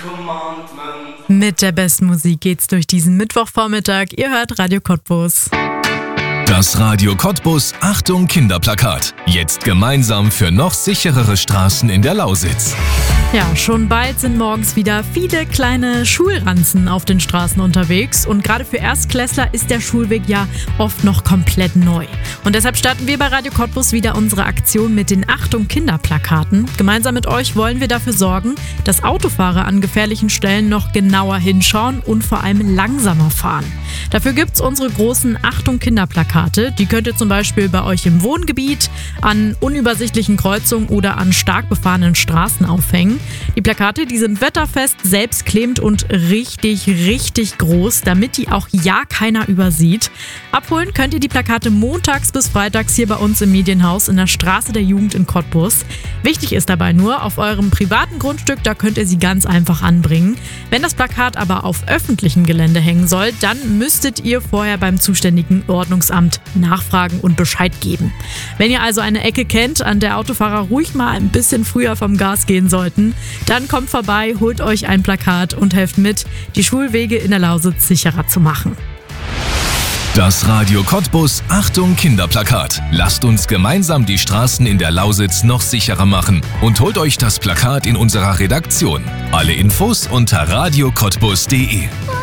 Mit der besten Musik geht's durch diesen Mittwochvormittag. Ihr hört Radio Cottbus. Das Radio Cottbus Achtung Kinderplakat. Jetzt gemeinsam für noch sicherere Straßen in der Lausitz. Ja, schon bald sind morgens wieder viele kleine Schulranzen auf den Straßen unterwegs. Und gerade für Erstklässler ist der Schulweg ja oft noch komplett neu. Und deshalb starten wir bei Radio Cottbus wieder unsere Aktion mit den Achtung Kinderplakaten. Gemeinsam mit euch wollen wir dafür sorgen, dass Autofahrer an gefährlichen Stellen noch genauer hinschauen und vor allem langsamer fahren. Dafür gibt's unsere großen Achtung Kinderplakate. Die könnt ihr zum Beispiel bei euch im Wohngebiet, an unübersichtlichen Kreuzungen oder an stark befahrenen Straßen aufhängen. Die Plakate, die sind wetterfest, selbstklebend und richtig, richtig groß, damit die auch ja keiner übersieht. Abholen könnt ihr die Plakate montags bis freitags hier bei uns im Medienhaus in der Straße der Jugend in Cottbus. Wichtig ist dabei nur, auf eurem privaten Grundstück, da könnt ihr sie ganz einfach anbringen. Wenn das Plakat aber auf öffentlichem Gelände hängen soll, dann müsstet ihr vorher beim zuständigen Ordnungsamt nachfragen und Bescheid geben. Wenn ihr also eine Ecke kennt, an der Autofahrer ruhig mal ein bisschen früher vom Gas gehen sollten, dann kommt vorbei, holt euch ein Plakat und helft mit, die Schulwege in der Lausitz sicherer zu machen. Das Radio Cottbus Achtung Kinderplakat. Lasst uns gemeinsam die Straßen in der Lausitz noch sicherer machen und holt euch das Plakat in unserer Redaktion. Alle Infos unter radiocottbus.de.